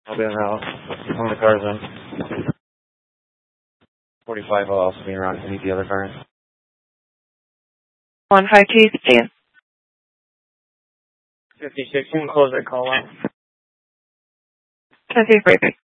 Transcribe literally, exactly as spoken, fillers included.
I'll be in the house. One of the cars in. forty-five will also be around to meet the other cars. one five two, stand. fifty-six, you can close that call out. Okay, perfect.